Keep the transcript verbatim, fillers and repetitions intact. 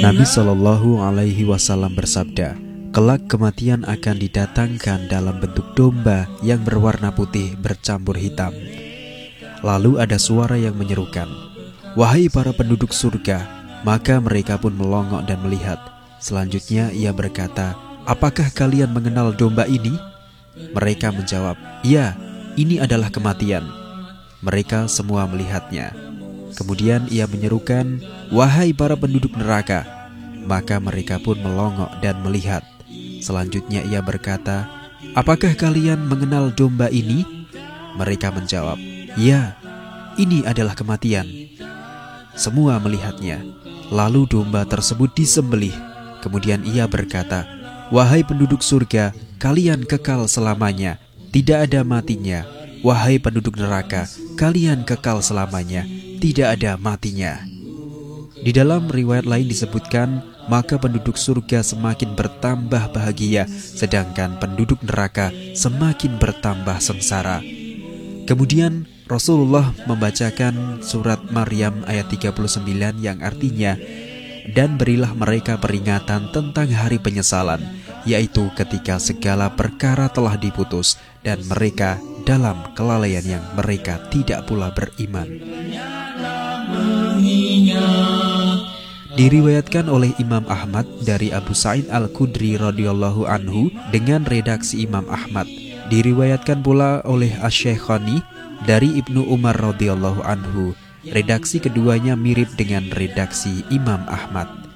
Nabi Shallallahu Alaihi Wasallam bersabda, kelak kematian akan didatangkan dalam bentuk domba yang berwarna putih bercampur hitam. Lalu ada suara yang menyerukan, wahai para penduduk surga. Maka mereka pun melongok dan melihat. Selanjutnya ia berkata, apakah kalian mengenal domba ini? Mereka menjawab, ya, ini adalah kematian. Mereka semua melihatnya. Kemudian ia menyerukan, wahai para penduduk neraka. Maka mereka pun melongok dan melihat. Selanjutnya ia berkata, apakah kalian mengenal domba ini? Mereka menjawab, ya, ini adalah kematian. Semua melihatnya. Lalu domba tersebut disembelih. Kemudian ia berkata, wahai penduduk surga, kalian kekal selamanya, tidak ada matinya. Wahai penduduk neraka, kalian kekal selamanya, tidak ada matinya. Di dalam riwayat lain disebutkan, maka penduduk surga semakin bertambah bahagia, sedangkan penduduk neraka semakin bertambah sengsara. Kemudian Rasulullah membacakan surat Maryam ayat tiga puluh sembilan yang artinya, dan berilah mereka peringatan tentang hari penyesalan, yaitu ketika segala perkara telah diputus dan mereka dalam kelalaian yang mereka tidak pula beriman. Diriwayatkan oleh Imam Ahmad dari Abu Sa'id Al-Khudri radhiyallahu anhu dengan redaksi Imam Ahmad. Diriwayatkan pula oleh Asy-Syaikhaini dari Ibnu Umar radhiyallahu anhu. Redaksi keduanya mirip dengan redaksi Imam Ahmad.